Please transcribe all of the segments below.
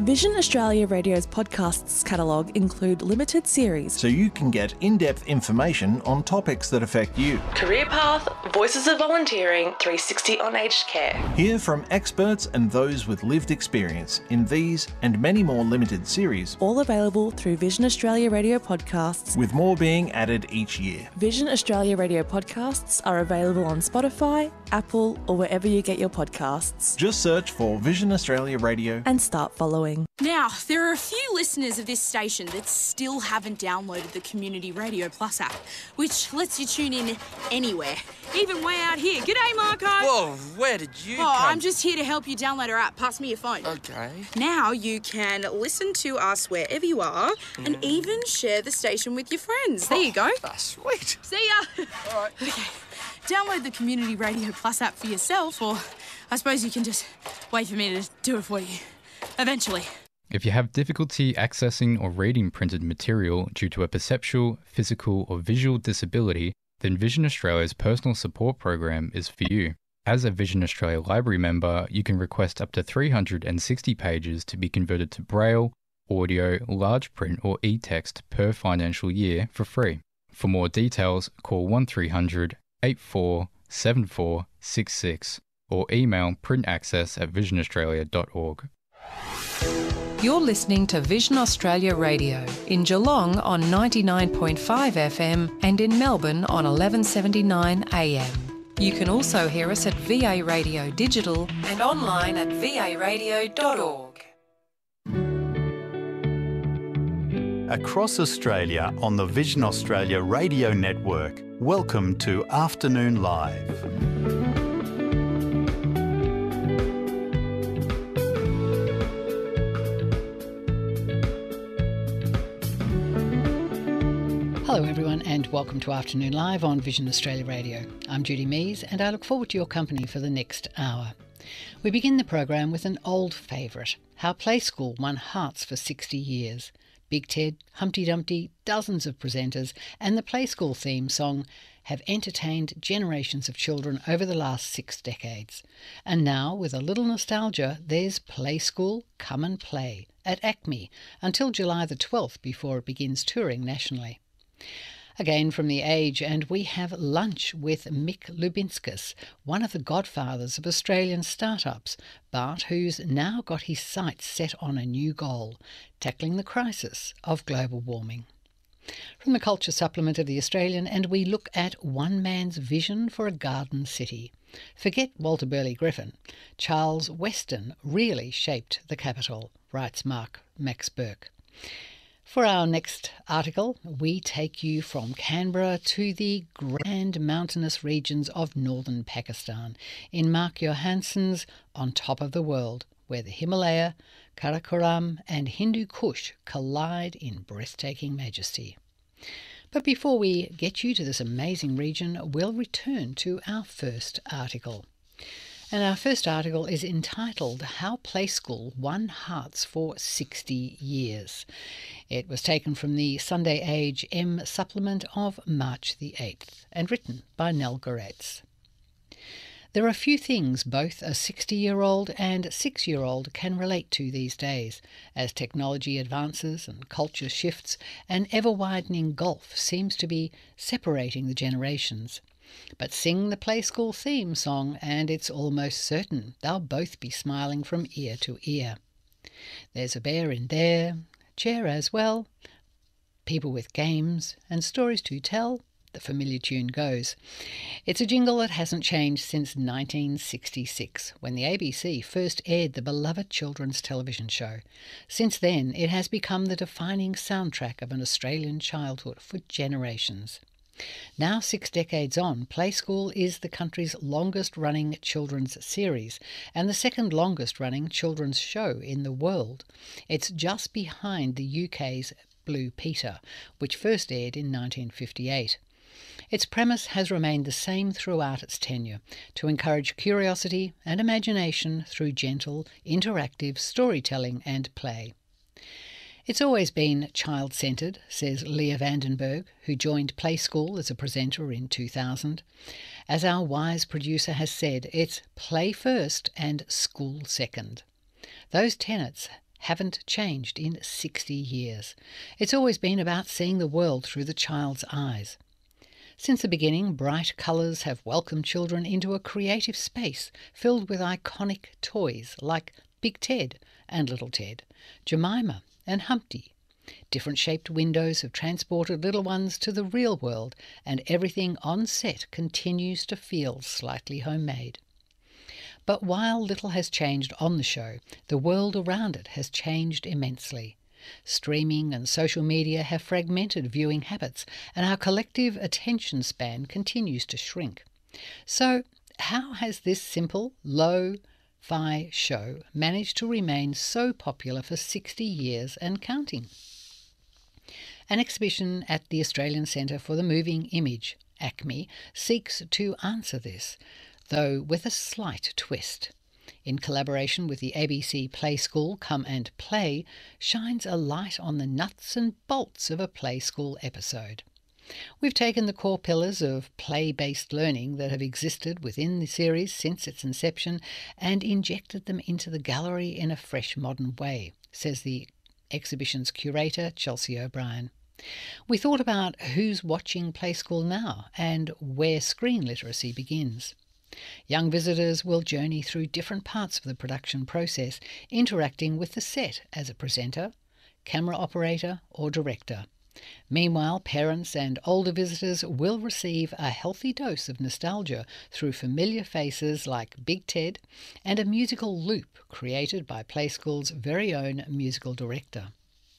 Vision Australia Radio's podcasts catalogue include limited series, so you can get in-depth information on topics that affect you. Career Path, Voices of Volunteering, 360 on Aged Care. Hear from experts and those with lived experience in these and many more limited series. All available through Vision Australia Radio podcasts, with more being added each year. Vision Australia Radio podcasts are available on Spotify, Apple, or wherever you get your podcasts. Just search for Vision Australia Radio and start following. Now, there are a few listeners of this station that still haven't downloaded the Community Radio Plus app, which lets you tune in anywhere, even way out here. G'day, Marco. Whoa, where did you come? I'm just here to help you download our app. Pass me your phone. Okay. Now you can listen to us wherever you are and even share the station with your friends. There you go. Sweet. See ya. All right. Okay. Download the Community Radio Plus app for yourself, or I suppose you can just wait for me to do it for you. Eventually. If you have difficulty accessing or reading printed material due to a perceptual, physical or visual disability, then Vision Australia's personal support program is for you. As a Vision Australia Library member, you can request up to 360 pages to be converted to Braille, audio, large print or e-text per financial year for free. For more details, call 1300 847466 or email printaccess@visionaustralia.org. You're listening to Vision Australia Radio in Geelong on 99.5 FM and in Melbourne on 1179 AM. You can also hear us at VA Radio Digital and online at varadio.org. Across Australia on the Vision Australia Radio Network, welcome to Afternoon Live. Hello everyone and welcome to Afternoon Live on Vision Australia Radio. I'm Judy Mees and I look forward to your company for the next hour. We begin the program with an old favourite, How Play School won hearts for 60 years. Big Ted, Humpty Dumpty, dozens of presenters and the Play School theme song have entertained generations of children over the last 6 decades. And now, with a little nostalgia, there's Play School Come and Play at ACME until July the 12th before it begins touring nationally. Again from the Age, and we have lunch with Mick Lubinskas, one of the godfathers of Australian startups, but who's now got his sights set on a new goal, tackling the crisis of global warming. From the Culture Supplement of the Australian, and we look at one man's vision for a garden city. Forget Walter Burley Griffin. Charles Weston really shaped the capital, writes Max Burke. For our next article, we take you from Canberra to the grand mountainous regions of northern Pakistan in Mark Johansson's On Top of the World, where the Himalaya, Karakoram and Hindu Kush collide in breathtaking majesty. But before we get you to this amazing region, we'll return to our first article. And our first article is entitled How Play School Won Hearts for 60 Years. It was taken from the Sunday Age M supplement of March the 8th and written by Nell Goretz. There are few things both a 60-year-old and 6-year-old can relate to these days. As technology advances and culture shifts, an ever-widening gulf seems to be separating the generations. But sing the Play School theme song and it's almost certain they'll both be smiling from ear to ear. There's a bear in there, chair as well, people with games and stories to tell, the familiar tune goes. It's a jingle that hasn't changed since 1966, when the ABC first aired the beloved children's television show. Since then, it has become the defining soundtrack of an Australian childhood for generations. Now 6 decades on, Play School is the country's longest-running children's series and the second longest-running children's show in the world. It's just behind the UK's Blue Peter, which first aired in 1958. Its premise has remained the same throughout its tenure, to encourage curiosity and imagination through gentle, interactive storytelling and play. It's always been child-centred, says Leah Vandenberg, who joined Play School as a presenter in 2000. As our wise producer has said, it's play first and school second. Those tenets haven't changed in 60 years. It's always been about seeing the world through the child's eyes. Since the beginning, bright colours have welcomed children into a creative space filled with iconic toys like Big Ted and Little Ted, Jemima and Humpty. Different shaped windows have transported little ones to the real world, and everything on set continues to feel slightly homemade. But while little has changed on the show, the world around it has changed immensely. Streaming and social media have fragmented viewing habits, and our collective attention span continues to shrink. So, how has this simple, lo-fi show managed to remain so popular for 60 years and counting? An exhibition at the Australian Centre for the Moving Image, ACMI, seeks to answer this, though with a slight twist. In collaboration with the ABC Play School Come and Play, shines a light on the nuts and bolts of a Play School episode. We've taken the core pillars of play-based learning that have existed within the series since its inception and injected them into the gallery in a fresh modern way, says the exhibition's curator, Chelsea O'Brien. We thought about who's watching Play School now and where screen literacy begins. Young visitors will journey through different parts of the production process, interacting with the set as a presenter, camera operator or director. Meanwhile, parents and older visitors will receive a healthy dose of nostalgia through familiar faces like Big Ted and a musical loop created by Play School's very own musical director.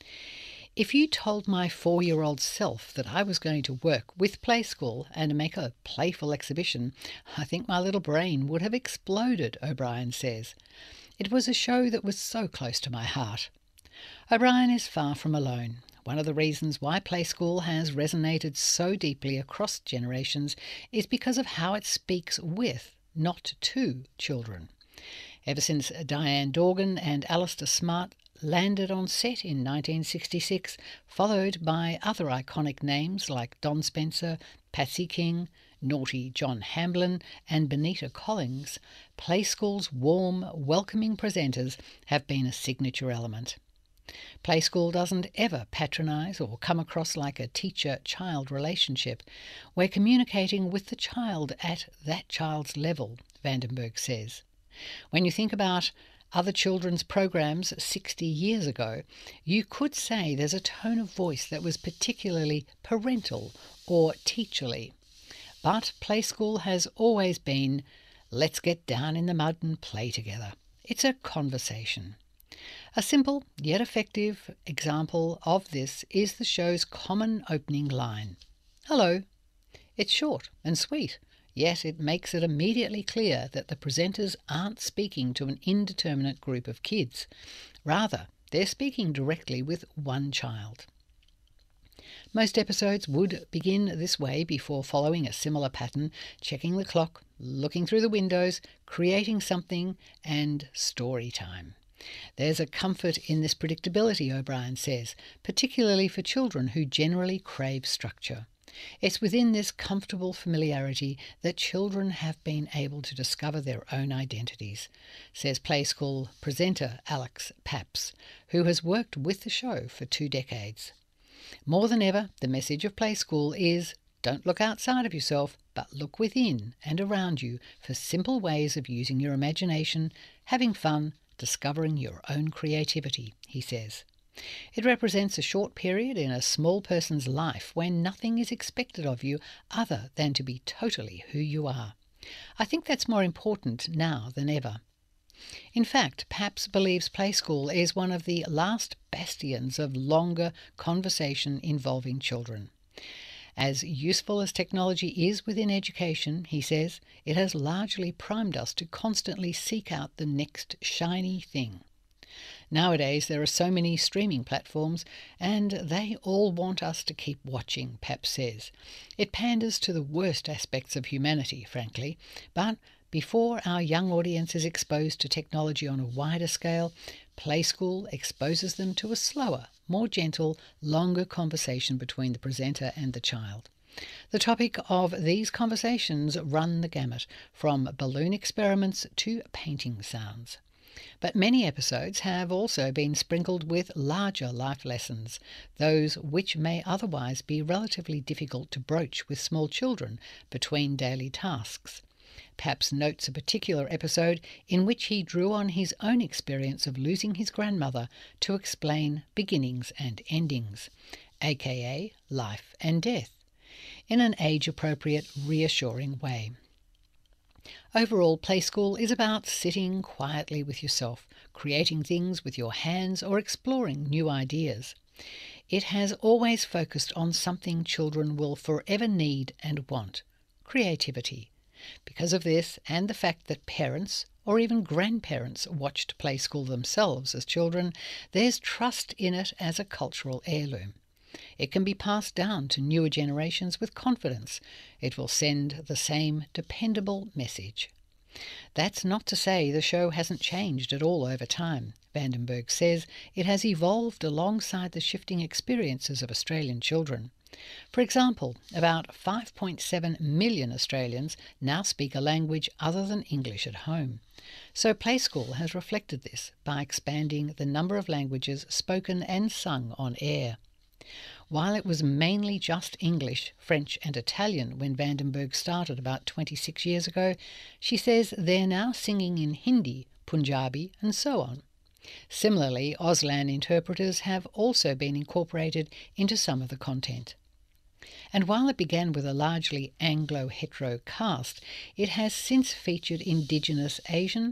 If you told my 4-year-old self that I was going to work with Play School and make a playful exhibition, I think my little brain would have exploded, O'Brien says. It was a show that was so close to my heart. O'Brien is far from alone. One of the reasons why Play School has resonated so deeply across generations is because of how it speaks with, not to, children. Ever since Diane Dorgan and Alistair Smart landed on set in 1966, followed by other iconic names like Don Spencer, Patsy King, naughty John Hamblin and Benita Collins, Play School's warm, welcoming presenters have been a signature element. Play School doesn't ever patronise or come across like a teacher-child relationship. We're communicating with the child at that child's level, Vandenberg says. When you think about other children's programs 60 years ago, you could say there's a tone of voice that was particularly parental or teacherly. But Play School has always been, let's get down in the mud and play together. It's a conversation. A simple yet effective example of this is the show's common opening line. Hello. It's short and sweet, yet it makes it immediately clear that the presenters aren't speaking to an indeterminate group of kids. Rather, they're speaking directly with one child. Most episodes would begin this way before following a similar pattern, checking the clock, looking through the windows, creating something, and story time. There's a comfort in this predictability, O'Brien says, particularly for children who generally crave structure. It's within this comfortable familiarity that children have been able to discover their own identities, says Play School presenter Alex Paps, who has worked with the show for 2 decades. More than ever, the message of Play School is, don't look outside of yourself, but look within and around you for simple ways of using your imagination, having fun, discovering your own creativity, he says. It represents a short period in a small person's life when nothing is expected of you other than to be totally who you are. I think that's more important now than ever. In fact, Paps believes Play School is one of the last bastions of longer conversation involving children. As useful as technology is within education, he says, it has largely primed us to constantly seek out the next shiny thing. Nowadays there are so many streaming platforms and they all want us to keep watching, Paps says. It panders to the worst aspects of humanity, frankly, but before our young audience is exposed to technology on a wider scale, Play School exposes them to a slower, more gentle, longer conversation between the presenter and the child. The topic of these conversations run the gamut, from balloon experiments to painting sounds. But many episodes have also been sprinkled with larger life lessons, those which may otherwise be relatively difficult to broach with small children between daily tasks. Paps notes a particular episode in which he drew on his own experience of losing his grandmother to explain beginnings and endings, aka life and death, in an age-appropriate, reassuring way. Overall, Play School is about sitting quietly with yourself, creating things with your hands or exploring new ideas. It has always focused on something children will forever need and want: creativity. Because of this, and the fact that parents or even grandparents watched Play School themselves as children, there's trust in it as a cultural heirloom. It can be passed down to newer generations with confidence. It will send the same dependable message. That's not to say the show hasn't changed at all over time. Vandenberg says it has evolved alongside the shifting experiences of Australian children. For example, about 5.7 million Australians now speak a language other than English at home. So Play School has reflected this by expanding the number of languages spoken and sung on air. While it was mainly just English, French and Italian when Vandenberg started about 26 years ago, she says they're now singing in Hindi, Punjabi and so on. Similarly, Auslan interpreters have also been incorporated into some of the content. And while it began with a largely Anglo-hetero cast, it has since featured Indigenous, Asian,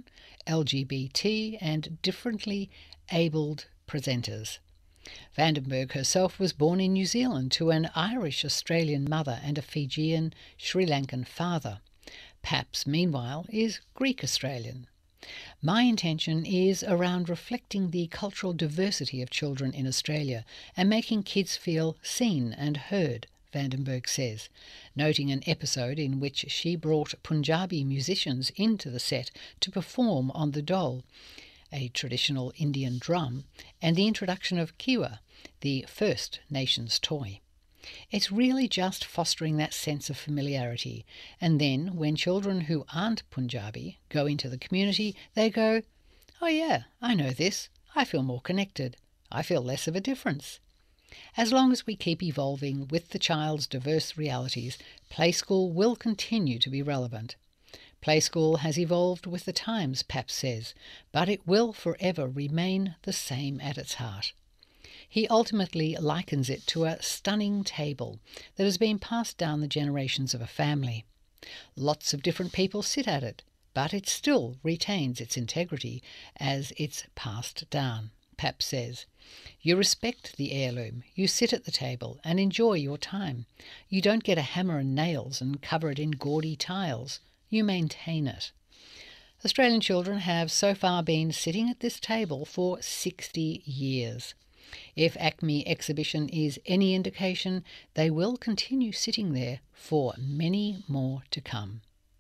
LGBT and differently abled presenters. Vandenberg herself was born in New Zealand to an Irish-Australian mother and a Fijian Sri Lankan father. Paps, meanwhile, is Greek-Australian. My intention is around reflecting the cultural diversity of children in Australia and making kids feel seen and heard, Vandenberg says, noting an episode in which she brought Punjabi musicians into the set to perform on the dole, a traditional Indian drum, and the introduction of Kiwa, the First Nations toy. It's really just fostering that sense of familiarity, and then when children who aren't Punjabi go into the community, they go, "Oh yeah, I know this. I feel more connected. I feel less of a difference." As long as we keep evolving with the child's diverse realities, Play School will continue to be relevant. Play School has evolved with the times, Paps says, but it will forever remain the same at its heart. He ultimately likens it to a stunning table that has been passed down the generations of a family. Lots of different people sit at it, but it still retains its integrity as it's passed down, Paps says. You respect the heirloom, you sit at the table and enjoy your time. You don't get a hammer and nails and cover it in gaudy tiles. You maintain it. Australian children have so far been sitting at this table for 60 years. If ACME exhibition is any indication, they will continue sitting there for many more to come.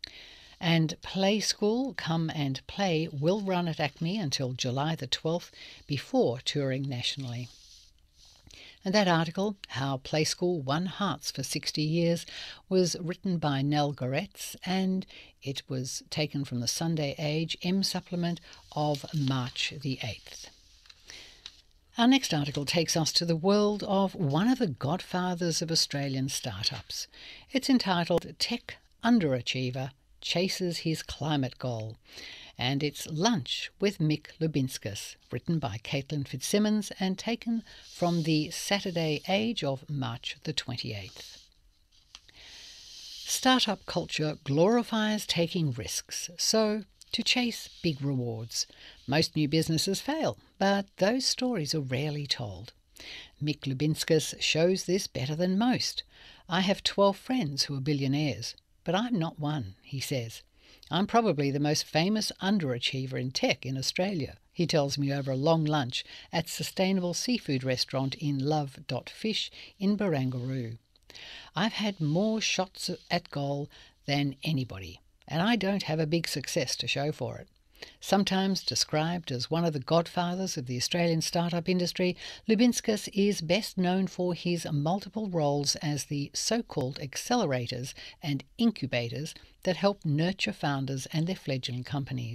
And Play School Come and Play will run at ACME until July the 12th before touring nationally. And that article, How Play School Won Hearts for 60 Years, was written by Nell Goretz, and it was taken from the Sunday Age M supplement of March the 8th. Our next article takes us to the world of one of the godfathers of Australian startups. It's entitled Tech Underachiever Chases His Climate Goal, and it's Lunch with Mick Lubinskas, written by Caitlin Fitzsimmons and taken from the Saturday Age of March the 28th. Startup culture glorifies taking risks, so to chase big rewards. Most new businesses fail, but those stories are rarely told. Mick Lubinskas shows this better than most. I have 12 friends who are billionaires, but I'm not one, he says. I'm probably the most famous underachiever in tech in Australia, he tells me over a long lunch at Sustainable Seafood Restaurant in Love.Fish in Barangaroo. I've had more shots at goal than anybody, and I don't have a big success to show for it. Sometimes described as one of the godfathers of the Australian startup industry, Lubinskas is best known for his multiple roles as the so-called accelerators and incubators that help nurture founders and their fledgling companies.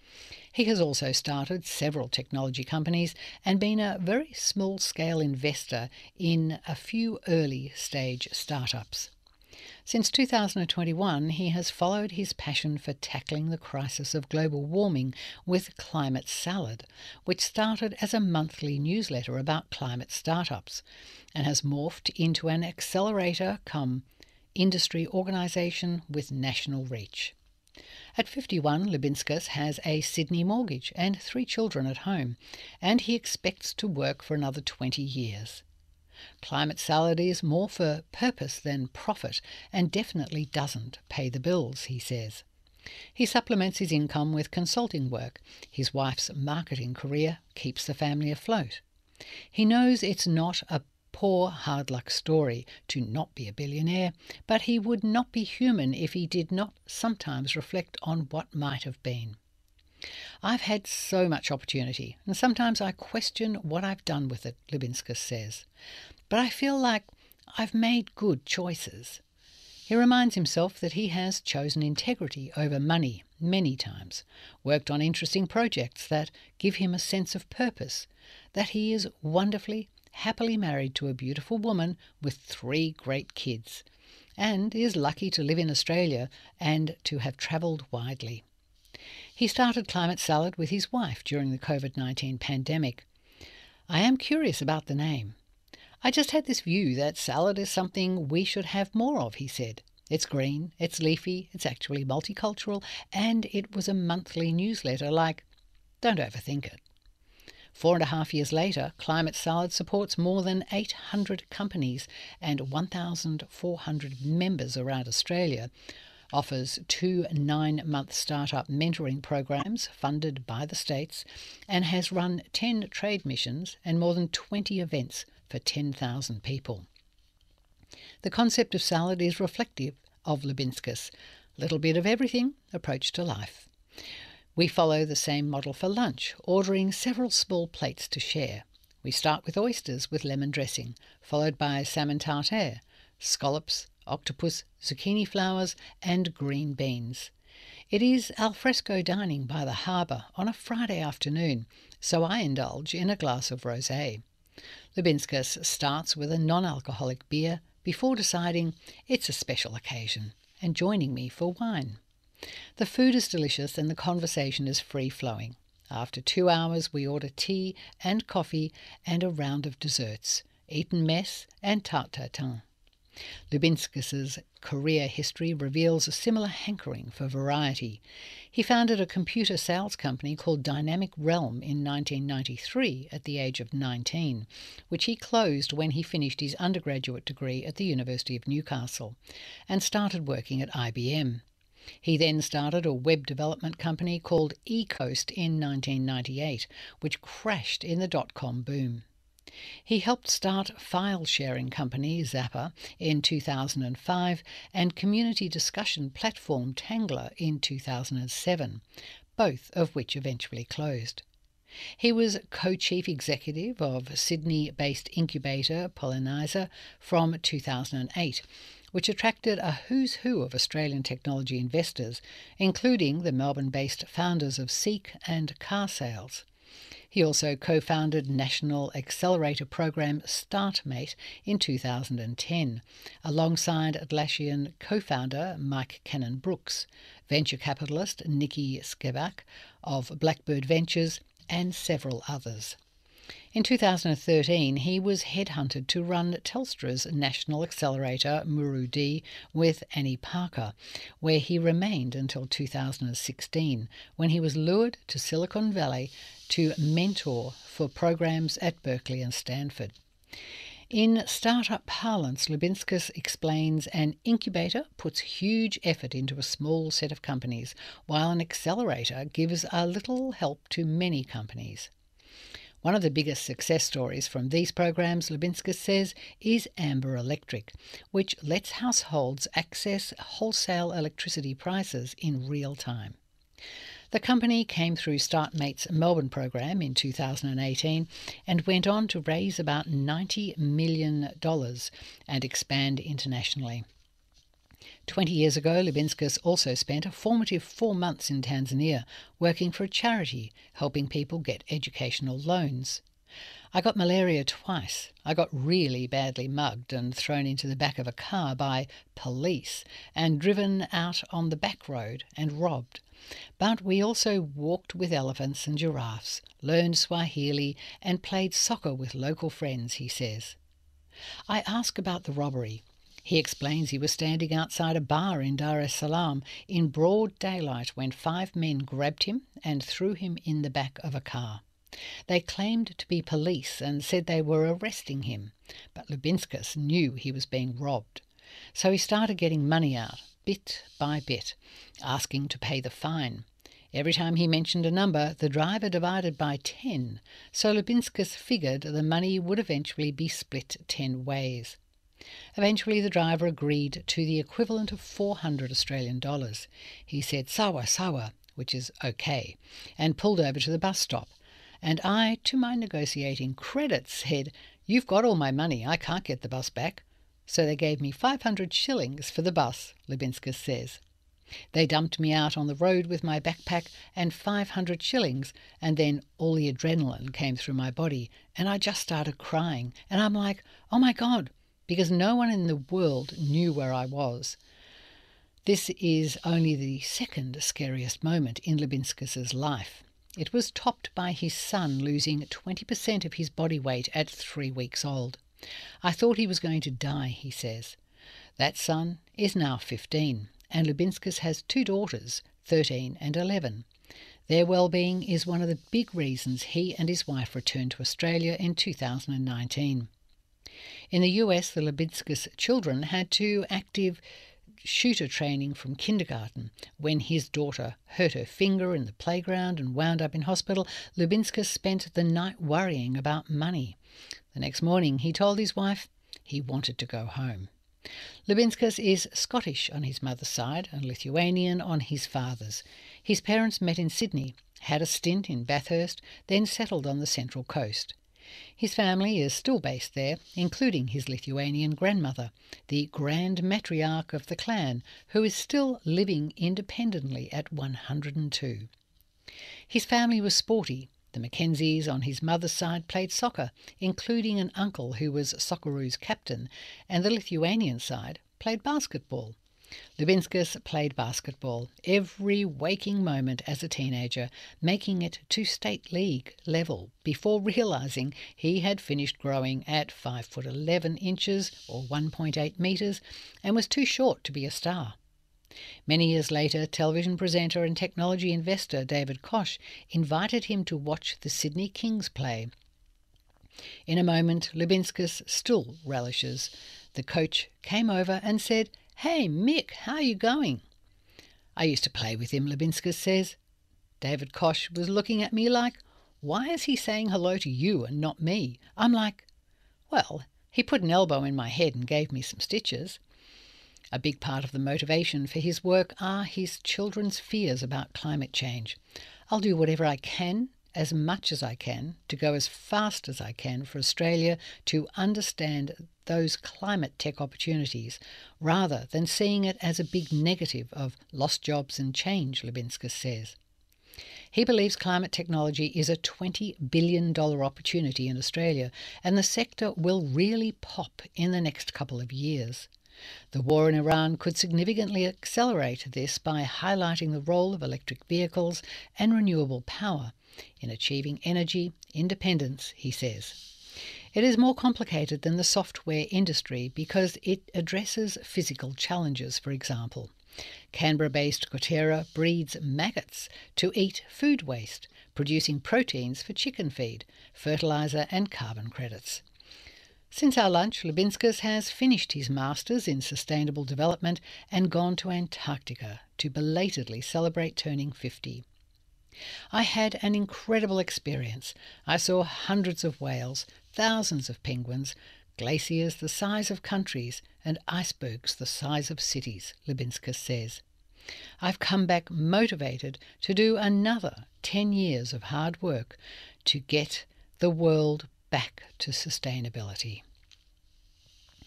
He has also started several technology companies and been a very small-scale investor in a few early-stage startups. Since 2021, he has followed his passion for tackling the crisis of global warming with Climate Salad, which started as a monthly newsletter about climate startups and has morphed into an accelerator cum industry organisation with national reach. At 51, Lubinskas has a Sydney mortgage and 3 children at home, and he expects to work for another 20 years. Climate Salad is more for purpose than profit and definitely doesn't pay the bills, he says. He supplements his income with consulting work. His wife's marketing career keeps the family afloat. He knows it's not a poor hard luck story to not be a billionaire, but he would not be human if he did not sometimes reflect on what might have been. I've had so much opportunity, and sometimes I question what I've done with it, Lubinskas says. But I feel like I've made good choices. He reminds himself that he has chosen integrity over money many times, worked on interesting projects that give him a sense of purpose, that he is wonderfully, happily married to a beautiful woman with 3 great kids, and is lucky to live in Australia and to have travelled widely. He started Climate Salad with his wife during the COVID-19 pandemic. I am curious about the name. I just had this view that salad is something we should have more of, he said. It's green, it's leafy, it's actually multicultural, and it was a monthly newsletter like, don't overthink it. 4.5 years later, Climate Salad supports more than 800 companies and 1,400 members around Australia, offers 2 9-month startup mentoring programs funded by the states, and has run 10 trade missions and more than 20 events for 10,000 people. The concept of salad is reflective of Lubinskas, little bit of everything approach to life. We follow the same model for lunch, ordering several small plates to share. We start with oysters with lemon dressing, followed by salmon tartare, scallops, octopus, zucchini flowers and green beans. It is alfresco dining by the harbour on a Friday afternoon, so I indulge in a glass of rosé. Lubinskas starts with a non-alcoholic beer before deciding it's a special occasion and joining me for wine. The food is delicious and the conversation is free-flowing. After 2 hours we order tea and coffee and a round of desserts, Eton mess and tarte tatin. Lubinskas' career history reveals a similar hankering for variety. He founded a computer sales company called Dynamic Realm in 1993 at the age of 19, which he closed when he finished his undergraduate degree at the University of Newcastle, and started working at IBM. He then started a web development company called eCoast in 1998, which crashed in the dot-com boom. He helped start file-sharing company Zapper in 2005 and community discussion platform Tangler in 2007, both of which eventually closed. He was co-chief executive of Sydney-based incubator Pollenizer from 2008, which attracted a who's who of Australian technology investors, including the Melbourne-based founders of Seek and Carsales. He also co-founded national accelerator program StartMate in 2010, alongside Atlassian co-founder Mike Cannon-Brooks, venture capitalist Nikki Skebak of Blackbird Ventures, and several others. In 2013, he was headhunted to run Telstra's national accelerator Muru-D with Annie Parker, where he remained until 2016, when he was lured to Silicon Valley to mentor for programs at Berkeley and Stanford. In startup parlance, Lubinskas explains an incubator puts huge effort into a small set of companies, while an accelerator gives a little help to many companies. One of the biggest success stories from these programs, Lubinskas says, is Amber Electric, which lets households access wholesale electricity prices in real time. The company came through StartMate's Melbourne program in 2018 and went on to raise about $90 million and expand internationally. 20 years ago, Lubinskas also spent a formative 4 months in Tanzania working for a charity helping people get educational loans. I got malaria twice. I got really badly mugged and thrown into the back of a car by police and driven out on the back road and robbed. But we also walked with elephants and giraffes, learned Swahili and played soccer with local friends, he says. I ask about the robbery. He explains he was standing outside a bar in Dar es Salaam in broad daylight when 5 men grabbed him and threw him in the back of a car. They claimed to be police and said they were arresting him, but Lubinskas knew he was being robbed. So he started getting money out, bit by bit, asking to pay the fine. Every time he mentioned a number, the driver divided by 10, so Lubinskas figured the money would eventually be split 10 ways. Eventually the driver agreed to the equivalent of $400 Australian. He said sawa sawa, which is okay, and pulled over to the bus stop. And I, to my negotiating credit, said, "You've got all my money, I can't get the bus back." So they gave me 500 shillings for the bus, Lubinskas says. They dumped me out on the road with my backpack and 500 shillings, and then all the adrenaline came through my body, and I just started crying. And I'm like, oh my God, because no one in the world knew where I was. This is only the second scariest moment in Lubinskas' life. It was topped by his son losing 20% of his body weight at 3 weeks old. I thought he was going to die, he says. That son is now 15, and Lubinskas has 2 daughters, 13 and 11. Their well-being is one of the big reasons he and his wife returned to Australia in 2019. In the US, the Lubinskas children had to active shooter training from kindergarten. When his daughter hurt her finger in the playground and wound up in hospital, Lubinskas spent the night worrying about money. The next morning he told his wife he wanted to go home. Lubinskas is Scottish on his mother's side and Lithuanian on his father's. His parents met in Sydney, had a stint in Bathurst, then settled on the Central Coast. His family is still based there, including his Lithuanian grandmother, the grand matriarch of the clan, who is still living independently at 102. His family was sporty. The Mackenzies on his mother's side played soccer, including an uncle who was Socceroos captain, and the Lithuanian side played basketball. Lubinskas played basketball every waking moment as a teenager, making it to state league level before realising he had finished growing at 5 foot 11 inches or 1.8 metres and was too short to be a star. Many years later, television presenter and technology investor David Koch invited him to watch the Sydney Kings play. In a moment, Lubinskas still relishes. The coach came over and said, "Hey, Mick, how are you going?" "I used to play with him," Lubinskas says. David Koch was looking at me like, "Why is he saying hello to you and not me?" I'm like, "Well, he put an elbow in my head and gave me some stitches." A big part of the motivation for his work are his children's fears about climate change. "I'll do whatever I can, as much as I can, to go as fast as I can for Australia to understand those climate tech opportunities, rather than seeing it as a big negative of lost jobs and change," Lubinskas says. He believes climate technology is a $20 billion opportunity in Australia, and the sector will really pop in the next couple of years. The war in Iran could significantly accelerate this by highlighting the role of electric vehicles and renewable power in achieving energy independence, he says. It is more complicated than the software industry because it addresses physical challenges, for example. Canberra-based Coterra breeds maggots to eat food waste, producing proteins for chicken feed, fertiliser and carbon credits. Since our lunch, Lubinskas has finished his Masters in Sustainable Development and gone to Antarctica to belatedly celebrate turning 50. "I had an incredible experience. I saw hundreds of whales, thousands of penguins, glaciers the size of countries, and icebergs the size of cities," Lubinskas says. "I've come back motivated to do another 10 years of hard work to get the world back to sustainability."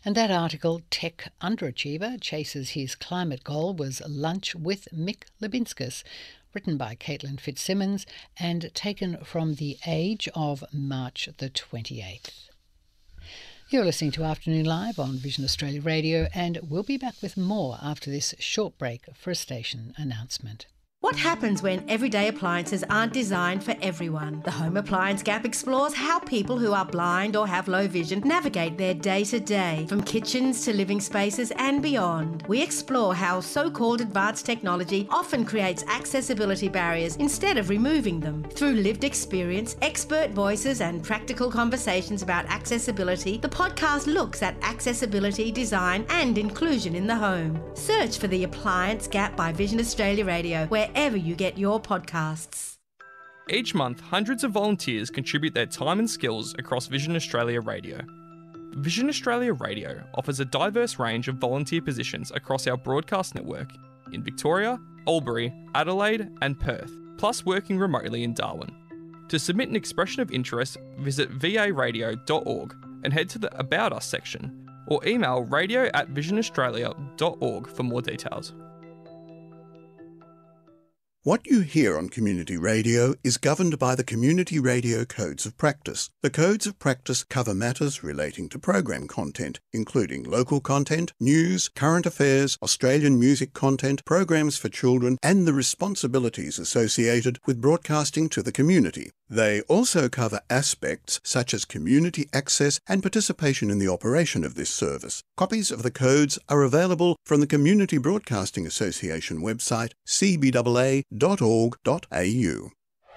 And that article, Tech Underachiever Chases His Climate Goal, was Lunch with Mick Lebinskas, written by Caitlin Fitzsimmons and taken from The Age of March the 28th. You're listening to Afternoon Live on Vision Australia Radio, and we'll be back with more after this short break for a station announcement. What happens when everyday appliances aren't designed for everyone? The Home Appliance Gap explores how people who are blind or have low vision navigate their day-to-day, from kitchens to living spaces and beyond. We explore how so-called advanced technology often creates accessibility barriers instead of removing them. Through lived experience, expert voices and practical conversations about accessibility, the podcast looks at accessibility, design and inclusion in the home. Search for The Appliance Gap by Vision Australia Radio, wherever you get your podcasts. Each month, hundreds of volunteers contribute their time and skills across Vision Australia Radio. Vision Australia Radio offers a diverse range of volunteer positions across our broadcast network in Victoria, Albury, Adelaide and Perth, plus working remotely in Darwin. To submit an expression of interest, visit varadio.org and head to the About Us section, or email radio@visionaustralia.org for more details. What you hear on community radio is governed by the Community Radio Codes of Practice. The Codes of Practice cover matters relating to program content, including local content, news, current affairs, Australian music content, programs for children, and the responsibilities associated with broadcasting to the community. They also cover aspects such as community access and participation in the operation of this service. Copies of the codes are available from the Community Broadcasting Association website, cbaa.org.au.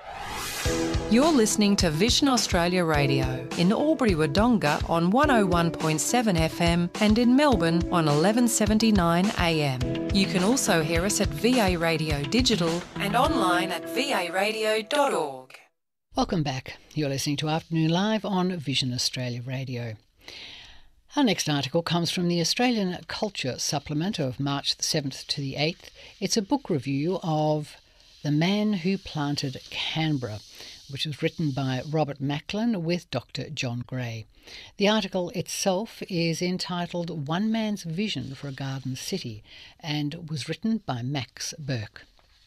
You're listening to Vision Australia Radio in Albury-Wodonga on 101.7 FM and in Melbourne on 1179 AM. You can also hear us at VA Radio Digital and online at varadio.org. Welcome back. You're listening to Afternoon Live on Vision Australia Radio. Our next article comes from the Australian Culture Supplement of March the 7th to the 8th. It's a book review of The Man Who Planted Canberra, which was written by Robert Macklin with Dr. John Gray. The article itself is entitled One Man's Vision for a Garden City and was written by Max Burke.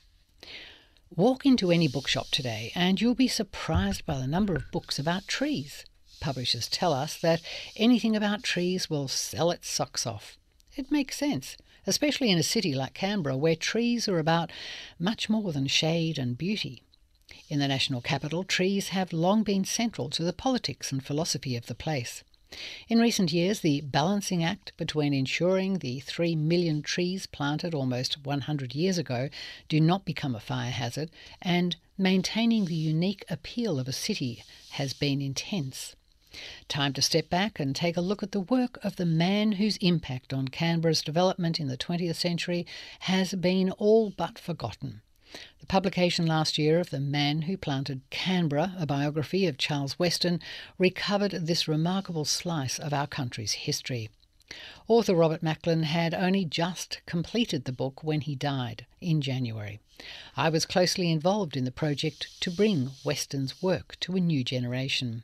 Walk into any bookshop today and you'll be surprised by the number of books about trees. Publishers tell us that anything about trees will sell its socks off. It makes sense, especially in a city like Canberra where trees are about much more than shade and beauty. In the national capital, trees have long been central to the politics and philosophy of the place. In recent years, the balancing act between ensuring the 3 million trees planted almost 100 years ago do not become a fire hazard and maintaining the unique appeal of a city has been intense. Time to step back and take a look at the work of the man whose impact on Canberra's development in the 20th century has been all but forgotten. The publication last year of The Man Who Planted Canberra, a biography of Charles Weston, recovered this remarkable slice of our country's history. Author Robert Macklin had only just completed the book when he died in January. I was closely involved in the project to bring Weston's work to a new generation.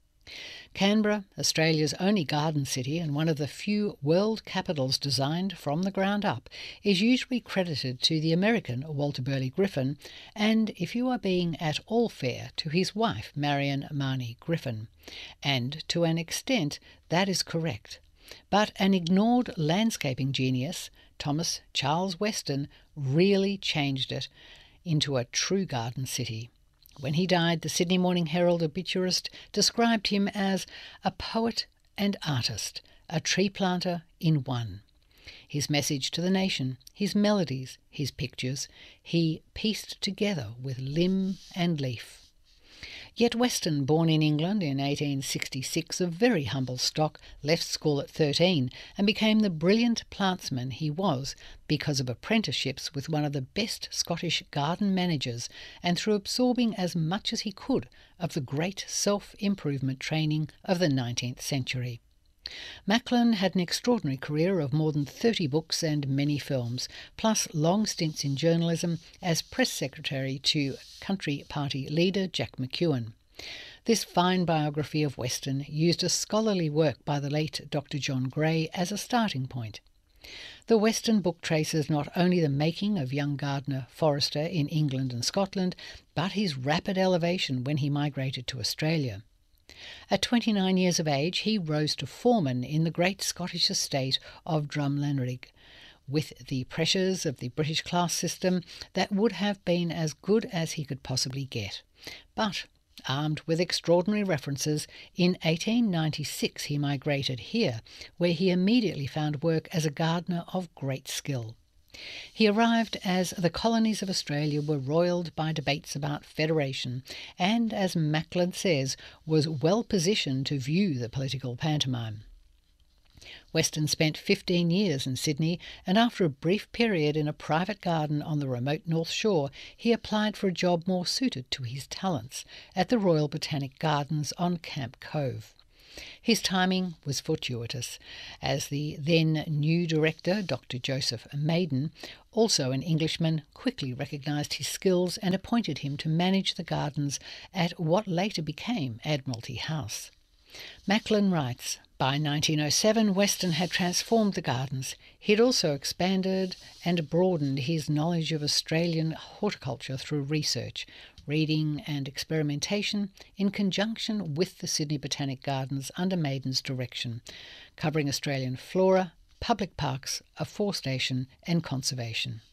Canberra, Australia's only garden city and one of the few world capitals designed from the ground up, is usually credited to the American Walter Burley Griffin and, if you are being at all fair, to his wife Marion Marnie Griffin. And to an extent that is correct. But an ignored landscaping genius, Thomas Charles Weston, really changed it into a true garden city. When he died, the Sydney Morning Herald obituarist described him as a poet and artist, a tree planter in one. His message to the nation, his melodies, his pictures, he pieced together with limb and leaf. Yet Weston, born in England in 1866 of very humble stock, left school at 13 and became the brilliant plantsman he was because of apprenticeships with one of the best Scottish garden managers and through absorbing as much as he could of the great self-improvement training of the 19th century. Macklin had an extraordinary career of more than 30 books and many films, plus long stints in journalism as press secretary to Country Party leader Jack McEwen. This fine biography of Weston used a scholarly work by the late Dr. John Gray as a starting point. The Weston book traces not only the making of young Gardner Forrester in England and Scotland, but his rapid elevation when he migrated to Australia. At 29 years of age, he rose to foreman in the great Scottish estate of Drumlanrig, with the pressures of the British class system that would have been as good as he could possibly get. But, armed with extraordinary references, in 1896 he migrated here, where he immediately found work as a gardener of great skill. He arrived as the colonies of Australia were roiled by debates about federation, and, as Macklin says, was well positioned to view the political pantomime. Weston spent 15 years in Sydney, and after a brief period in a private garden on the remote North Shore, he applied for a job more suited to his talents at the Royal Botanic Gardens on Camp Cove. His timing was fortuitous, as the then new director, Dr. Joseph Maiden, also an Englishman, quickly recognised his skills and appointed him to manage the gardens at what later became Admiralty House. Macklin writes, by 1907, Weston had transformed the gardens. He had also expanded and broadened his knowledge of Australian horticulture through research, reading and experimentation in conjunction with the Sydney Botanic Gardens under Maiden's direction, covering Australian flora, public parks, afforestation and conservation.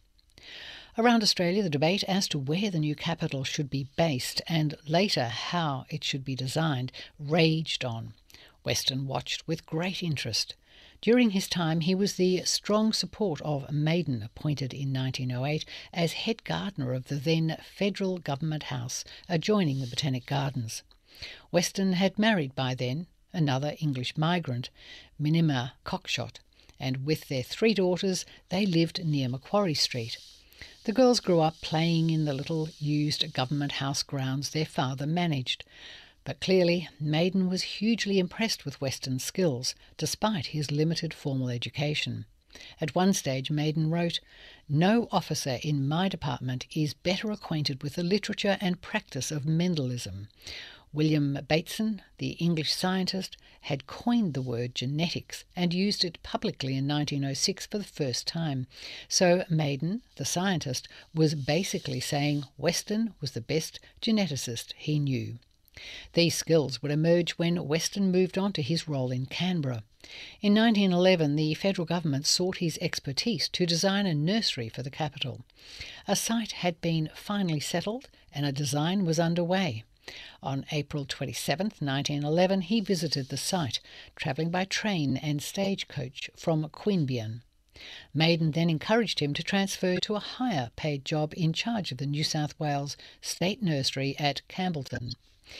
Around Australia, the debate as to where the new capital should be based and later how it should be designed raged on. Weston watched with great interest. During his time, he was the strong support of Maiden, appointed in 1908 as head gardener of the then Federal Government House adjoining the Botanic Gardens. Weston had married by then another English migrant, Minima Cockshott, and with their 3 daughters they lived near Macquarie Street. The girls grew up playing in the little used government house grounds their father managed. But clearly, Maiden was hugely impressed with Weston's skills, despite his limited formal education. At one stage, Maiden wrote, "No officer in my department is better acquainted with the literature and practice of Mendelism. William Bateson, the English scientist, had coined the word genetics and used it publicly in 1906 for the first time. So Maiden, the scientist, was basically saying Weston was the best geneticist he knew." These skills would emerge when Weston moved on to his role in Canberra. In 1911, the federal government sought his expertise to design a nursery for the capital. A site had been finally settled and a design was underway. On April 27, 1911, he visited the site, travelling by train and stagecoach from Queanbeyan. Maiden then encouraged him to transfer to a higher paid job in charge of the New South Wales State Nursery at Campbellton.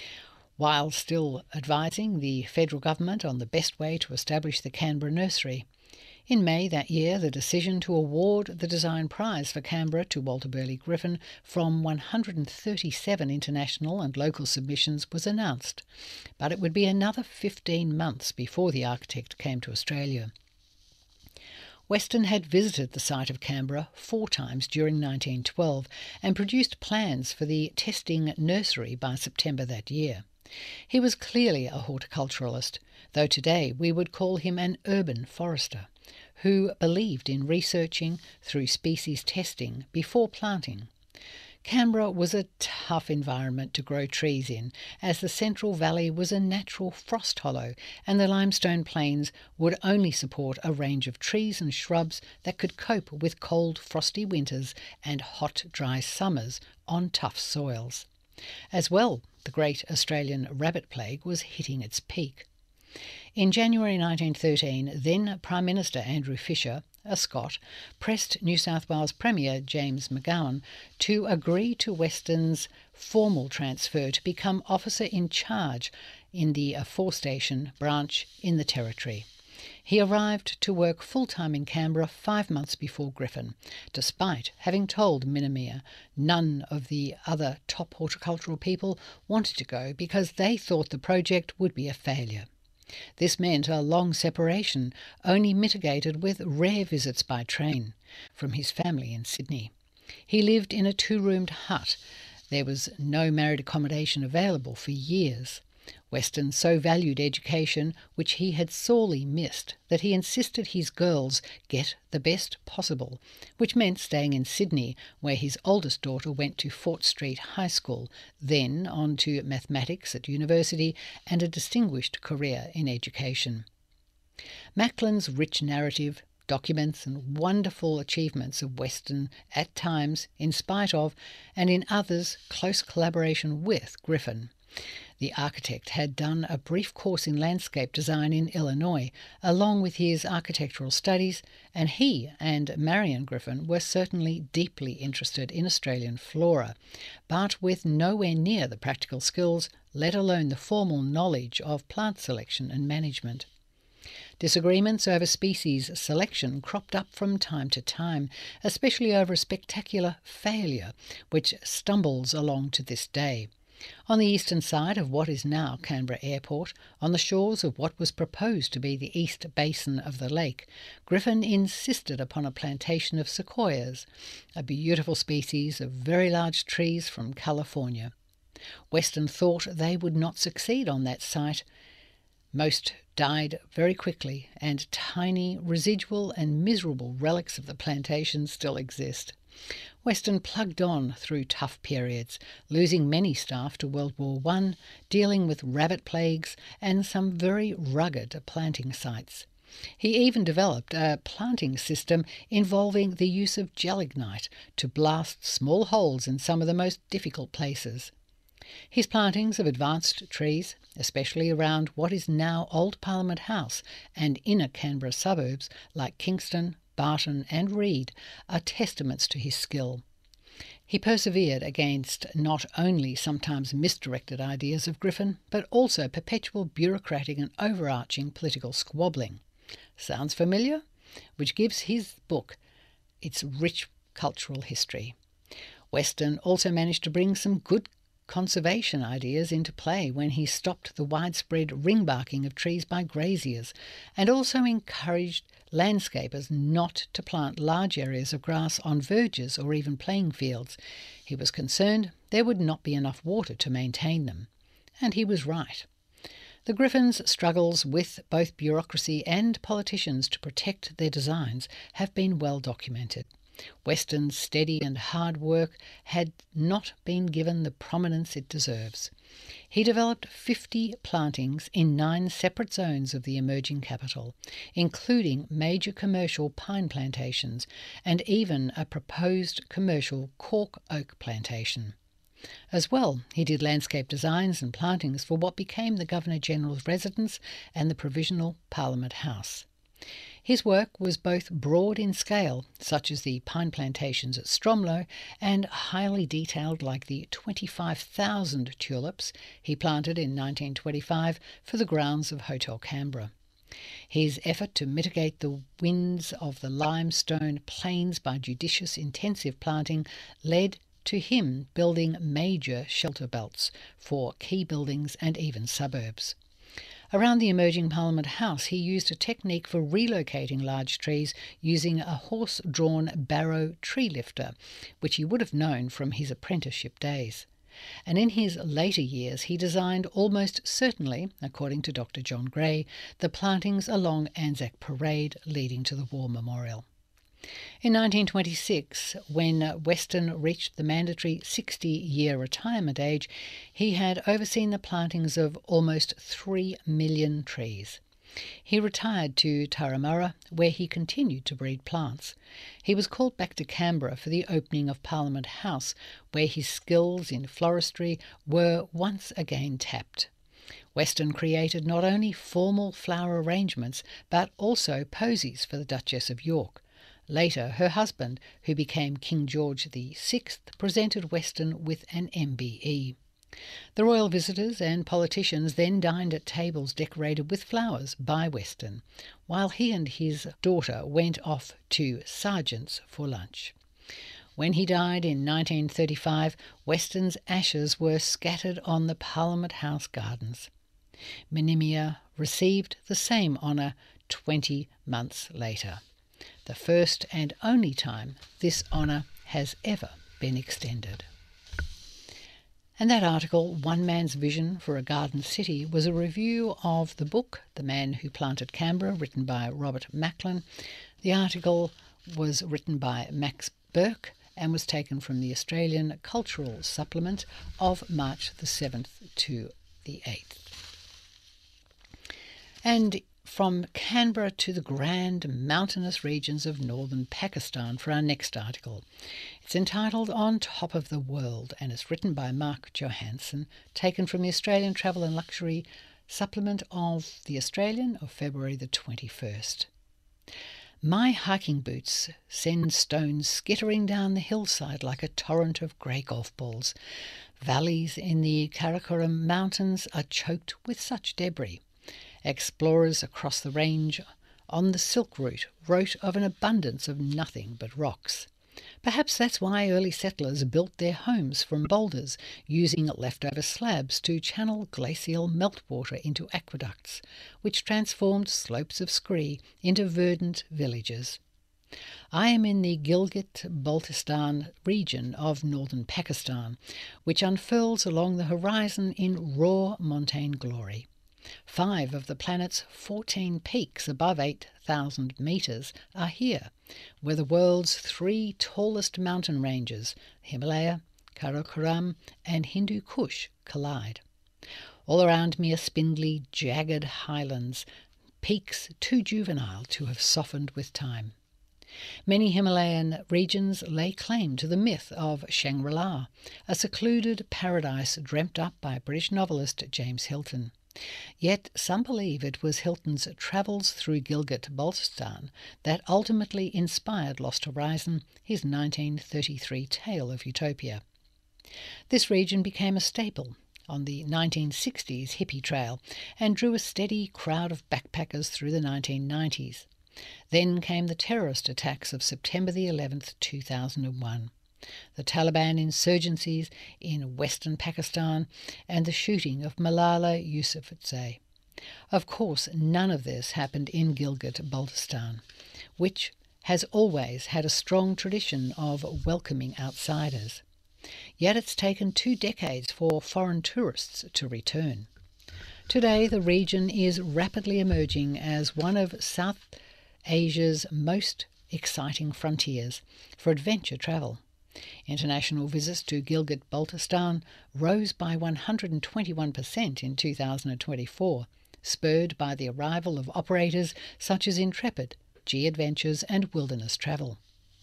While still advising the federal government on the best way to establish the Canberra nursery. In May that year, the decision to award the design prize for Canberra to Walter Burley Griffin from 137 international and local submissions was announced, but it would be another 15 months before the architect came to Australia. Weston had visited the site of Canberra 4 times during 1912 and produced plans for the testing nursery by September that year. He was clearly a horticulturalist, though today we would call him an urban forester, who believed in researching through species testing before planting. Canberra was a tough environment to grow trees in, as the Central Valley was a natural frost hollow and the limestone plains would only support a range of trees and shrubs that could cope with cold, frosty winters and hot, dry summers on tough soils. As well, the great Australian rabbit plague was hitting its peak. In January 1913, then Prime Minister Andrew Fisher, a Scot, pressed New South Wales Premier James McGowan to agree to Weston's formal transfer to become officer in charge in the afforestation branch in the Territory. He arrived to work full-time in Canberra 5 months before Griffin, despite having told Minimia none of the other top horticultural people wanted to go because they thought the project would be a failure. This meant a long separation, only mitigated with rare visits by train from his family in Sydney. He lived in a 2-roomed hut There was no married accommodation available for years. Weston so valued education, which he had sorely missed, that he insisted his girls get the best possible, which meant staying in Sydney, where his oldest daughter went to Fort Street High School, then on to mathematics at university and a distinguished career in education. Macklin's rich narrative documents and wonderful achievements of Weston, at times, in spite of, and in others, close collaboration with Griffin. The architect had done a brief course in landscape design in Illinois, along with his architectural studies, and he and Marion Griffin were certainly deeply interested in Australian flora, but with nowhere near the practical skills, let alone the formal knowledge of plant selection and management. Disagreements over species selection cropped up from time to time, especially over a spectacular failure, which stumbles along to this day. On the eastern side of what is now Canberra Airport, on the shores of what was proposed to be the east basin of the lake, Griffin insisted upon a plantation of sequoias, a beautiful species of very large trees from California. Weston thought they would not succeed on that site. Most died very quickly, and tiny, residual and miserable relics of the plantation still exist. Weston plugged on through tough periods, losing many staff to World War I, dealing with rabbit plagues and some very rugged planting sites. He even developed a planting system involving the use of gelignite to blast small holes in some of the most difficult places. His plantings of advanced trees, especially around what is now Old Parliament House and inner Canberra suburbs like Kingston, Barton and Reid, are testaments to his skill. He persevered against not only sometimes misdirected ideas of Griffin, but also perpetual bureaucratic and overarching political squabbling. Sounds familiar? Which gives his book its rich cultural history. Weston also managed to bring some good conservation ideas into play when he stopped the widespread ring-barking of trees by graziers, and also encouraged landscapers not to plant large areas of grass on verges or even playing fields. He was concerned there would not be enough water to maintain them. And he was right. The Griffins' struggles with both bureaucracy and politicians to protect their designs have been well documented. Weston's steady and hard work had not been given the prominence it deserves. He developed 50 plantings in 9 separate zones of the emerging capital, including major commercial pine plantations and even a proposed commercial cork oak plantation. As well, he did landscape designs and plantings for what became the Governor-General's residence and the Provisional Parliament House. His work was both broad in scale, such as the pine plantations at Stromlo, and highly detailed like the 25,000 tulips he planted in 1925 for the grounds of Hotel Canberra. His effort to mitigate the winds of the limestone plains by judicious intensive planting led to him building major shelter belts for key buildings and even suburbs. Around the emerging Parliament House, he used a technique for relocating large trees using a horse-drawn barrow tree lifter, which he would have known from his apprenticeship days. And in his later years, he designed almost certainly, according to Dr. John Gray, the plantings along Anzac Parade leading to the War Memorial. In 1926, when Weston reached the mandatory 60-year retirement age, he had overseen the plantings of almost 3 million trees. He retired to Turramurra, where he continued to breed plants. He was called back to Canberra for the opening of Parliament House, where his skills in floristry were once again tapped. Weston created not only formal flower arrangements, but also posies for the Duchess of York. Later, her husband, who became King George VI, presented Weston with an MBE. The royal visitors and politicians then dined at tables decorated with flowers by Weston, while he and his daughter went off to Sargent's for lunch. When he died in 1935, Weston's ashes were scattered on the Parliament House gardens. Minimia received the same honour 20 months later, the first and only time this honour has ever been extended. And that article, One Man's Vision for a Garden City, was a review of the book The Man Who Planted Canberra, written by Robert Macklin. The article was written by Max Burke and was taken from the Australian Cultural Supplement of March the 7th to the 8th. And from Canberra to the grand mountainous regions of northern Pakistan for our next article. It's entitled On Top of the World and it's written by Mark Johansson, taken from the Australian Travel and Luxury Supplement of the Australian of February the 21st. My hiking boots send stones skittering down the hillside like a torrent of grey golf balls. Valleys in the Karakoram Mountains are choked with such debris. Explorers across the range on the Silk Route wrote of an abundance of nothing but rocks. Perhaps that's why early settlers built their homes from boulders, using leftover slabs to channel glacial meltwater into aqueducts, which transformed slopes of scree into verdant villages. I am in the Gilgit-Baltistan region of northern Pakistan, which unfurls along the horizon in raw montane glory. 5 of the planet's 14 peaks above 8,000 metres are here, where the world's 3 tallest mountain ranges, Himalaya, Karakoram and Hindu Kush, collide. All around me are spindly, jagged highlands, peaks too juvenile to have softened with time. Many Himalayan regions lay claim to the myth of Shangri-La, a secluded paradise dreamt up by British novelist James Hilton. Yet some believe it was Hilton's travels through Gilgit-Baltistan that ultimately inspired Lost Horizon, his 1933 tale of utopia. This region became a staple on the 1960s hippie trail and drew a steady crowd of backpackers through the 1990s. Then came the terrorist attacks of September the 11th, 2001. The Taliban insurgencies in western Pakistan, and the shooting of Malala Yousafzai. Of course, none of this happened in Gilgit-Baltistan, which has always had a strong tradition of welcoming outsiders. Yet it's taken 2 decades for foreign tourists to return. Today, the region is rapidly emerging as one of South Asia's most exciting frontiers for adventure travel. International visits to Gilgit-Baltistan rose by 121% in 2024, spurred by the arrival of operators such as Intrepid, G-Adventures and Wilderness Travel.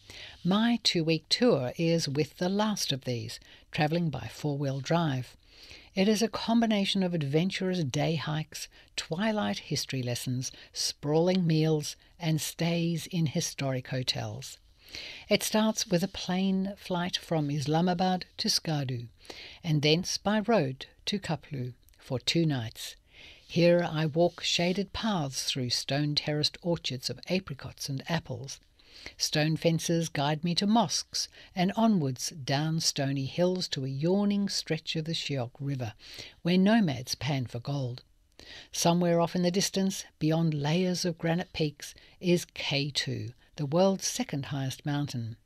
My 2-week tour is with the last of these, travelling by 4-wheel drive. It is a combination of adventurous day hikes, twilight history lessons, sprawling meals and stays in historic hotels. It starts with a plane flight from Islamabad to Skardu, and thence by road to Kaplu for 2 nights. Here I walk shaded paths through stone-terraced orchards of apricots and apples. Stone fences guide me to mosques and onwards down stony hills to a yawning stretch of the Shiok River, where nomads pan for gold. Somewhere off in the distance, beyond layers of granite peaks, is K2, the world's 2nd highest mountain.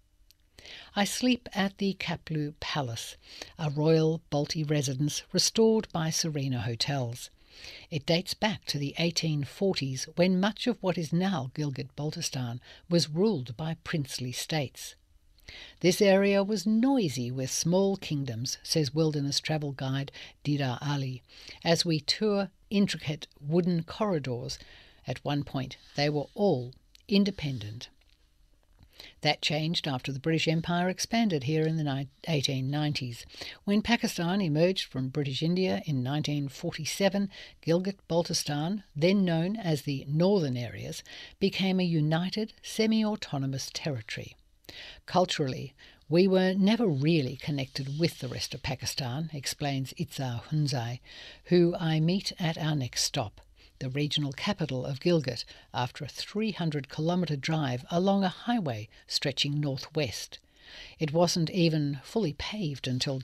I sleep at the Kaplu Palace, a royal Balti residence restored by Serena Hotels. It dates back to the 1840s, when much of what is now Gilgit-Baltistan was ruled by princely states. This area was noisy with small kingdoms, says wilderness travel guide Didar Ali, as we tour intricate wooden corridors. At one point they were all independent. That changed after the British Empire expanded here in the 1890s. When Pakistan emerged from British India in 1947, Gilgit-Baltistan, then known as the Northern Areas, became a united, semi-autonomous territory. Culturally, we were never really connected with the rest of Pakistan, explains Itzar Hunzai, who I meet at our next stop, the regional capital of Gilgit, after a 300-kilometre drive along a highway stretching northwest. It wasn't even fully paved until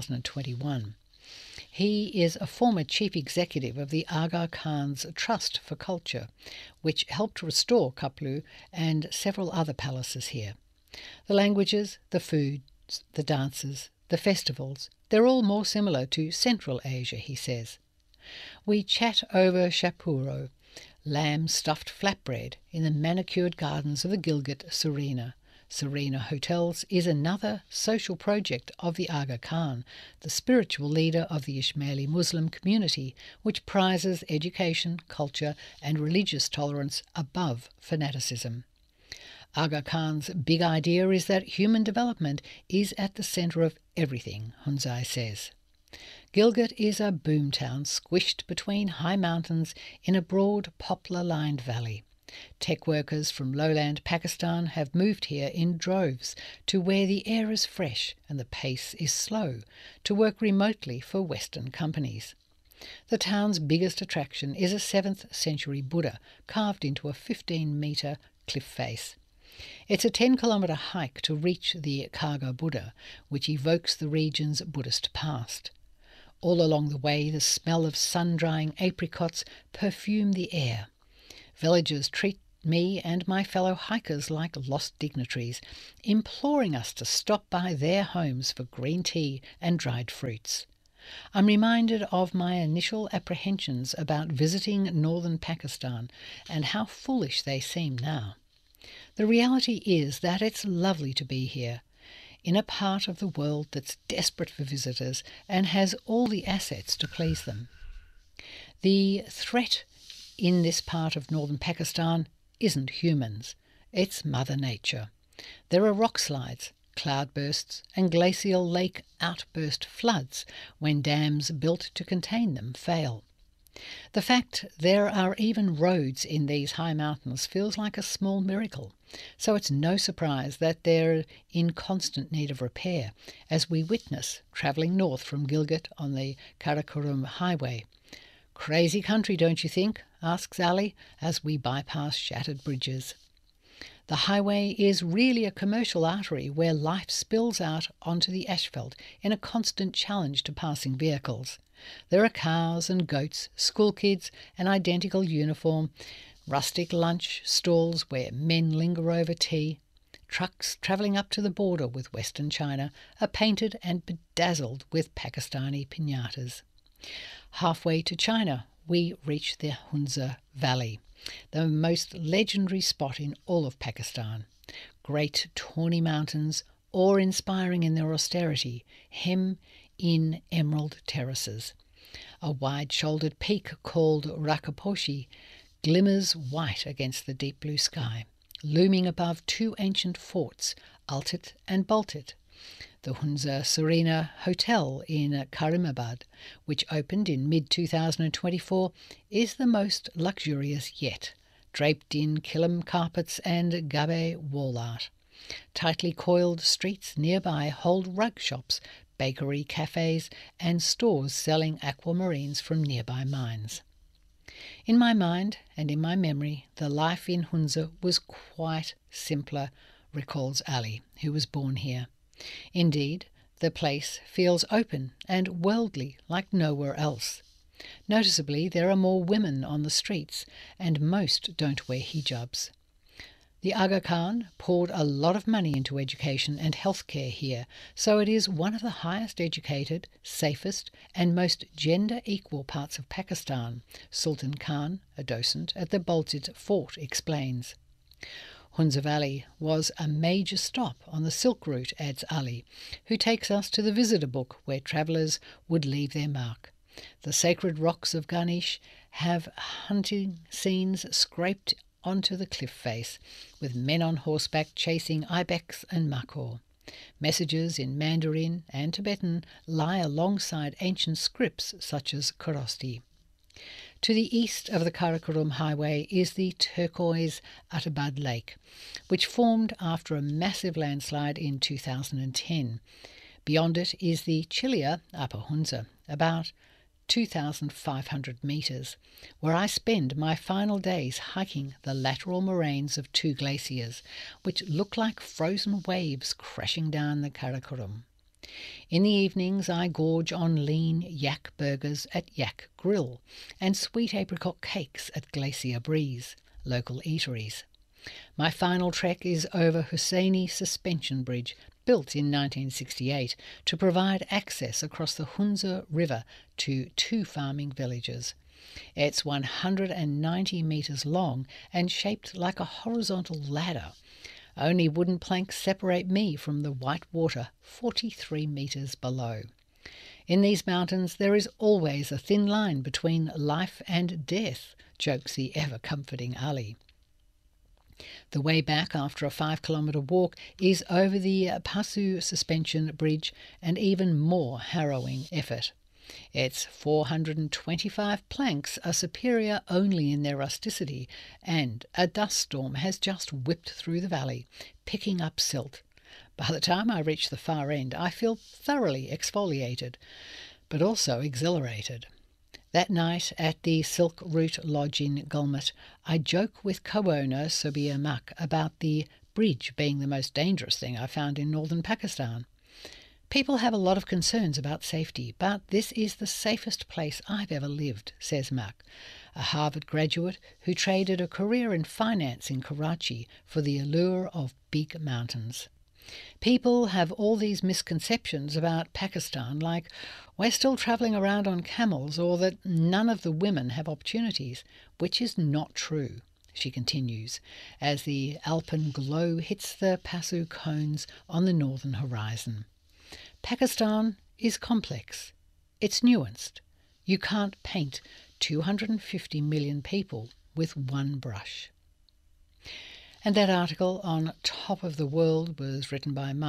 2021. He is a former chief executive of the Aga Khan's Trust for Culture, which helped restore Kaplu and several other palaces here. The languages, the foods, the dances, the festivals They're all more similar to Central Asia, he says. We chat over Shapuro, lamb-stuffed flatbread, in the manicured gardens of the Gilgit Serena. Serena Hotels is another social project of the Aga Khan, the spiritual leader of the Ismaili Muslim community, which prizes education, culture and religious tolerance above fanaticism. Aga Khan's big idea is that human development is at the centre of everything, Hunzai says. Gilgit is a boomtown squished between high mountains in a broad poplar-lined valley. Tech workers from lowland Pakistan have moved here in droves to where the air is fresh and the pace is slow, to work remotely for Western companies. The town's biggest attraction is a 7th century Buddha carved into a 15-metre cliff face. It's a 10-kilometre hike to reach the Kaga Buddha, which evokes the region's Buddhist past. All along the way, the smell of sun-drying apricots perfume the air. Villagers treat me and my fellow hikers like lost dignitaries, imploring us to stop by their homes for green tea and dried fruits. I'm reminded of my initial apprehensions about visiting northern Pakistan and how foolish they seem now. The reality is that it's lovely to be here, in a part of the world that's desperate for visitors and has all the assets to please them. The threat in this part of northern Pakistan isn't humans, it's Mother Nature. There are rock slides, cloudbursts and glacial lake outburst floods when dams built to contain them fail. The fact there are even roads in these high mountains feels like a small miracle, so it's no surprise that they're in constant need of repair, as we witness travelling north from Gilgit on the Karakoram highway. Crazy country, don't you think? Asks Ali as we bypass shattered bridges. The highway is really a commercial artery where life spills out onto the asphalt in a constant challenge to passing vehicles. There are cows and goats, school kids, an identical uniform, rustic lunch stalls where men linger over tea. Trucks travelling up to the border with Western China are painted and bedazzled with Pakistani piñatas. Halfway to China, we reach the Hunza Valley, the most legendary spot in all of Pakistan. Great tawny mountains, awe-inspiring in their austerity, hem in emerald terraces. A wide-shouldered peak called Rakaposhi glimmers white against the deep blue sky, looming above two ancient forts, Altit and Baltit. The Hunza Serena Hotel in Karimabad, which opened in mid-2024, is the most luxurious yet, draped in kilim carpets and gabe wall art. Tightly coiled streets nearby hold rug shops, bakery cafes and stores selling aquamarines from nearby mines. In my mind and in my memory, the life in Hunza was quite simpler, recalls Ali, who was born here. Indeed, the place feels open and worldly like nowhere else. Noticeably, there are more women on the streets, and most don't wear hijabs. The Aga Khan poured a lot of money into education and healthcare here, so it is one of the highest educated, safest and most gender-equal parts of Pakistan, Sultan Khan, a docent at the Baltit Fort, explains. Hunza Valley was a major stop on the Silk Route, adds Ali, who takes us to the visitor book where travellers would leave their mark. The sacred rocks of Ganesh have hunting scenes scraped onto the cliff face, with men on horseback chasing ibex and makor. Messages in Mandarin and Tibetan lie alongside ancient scripts such as Kharosthi. To the east of the Karakoram Highway is the turquoise Atabad Lake, which formed after a massive landslide in 2010. Beyond it is the chillier Upper Hunza, about 2,500 metres, where I spend my final days hiking the lateral moraines of two glaciers, which look like frozen waves crashing down the Karakoram. In the evenings I gorge on lean yak burgers at Yak Grill and sweet apricot cakes at Glacier Breeze, local eateries. My final trek is over Hussaini Suspension Bridge, built in 1968 to provide access across the Hunza River to 2 farming villages. It's 190 metres long and shaped like a horizontal ladder. Only wooden planks separate me from the white water 43 metres below. In these mountains there is always a thin line between life and death, jokes the ever-comforting Ali. The way back after a 5-kilometre walk is over the Pasu Suspension Bridge, an even more harrowing effort. Its 425 planks are superior only in their rusticity, and a dust storm has just whipped through the valley, picking up silt. By the time I reach the far end, I feel thoroughly exfoliated, but also exhilarated. That night at the Silk Route Lodge in Gulmit, I joke with co-owner Sobir Mak about the bridge being the most dangerous thing I found in northern Pakistan. People have a lot of concerns about safety, but this is the safest place I've ever lived, says Mak, a Harvard graduate who traded a career in finance in Karachi for the allure of big mountains. People have all these misconceptions about Pakistan, like we're still travelling around on camels or that none of the women have opportunities, which is not true, she continues, as the alpenglow hits the Pasu cones on the northern horizon. Pakistan is complex. It's nuanced. You can't paint 250 million people with one brush. And that article on Top of the World was written by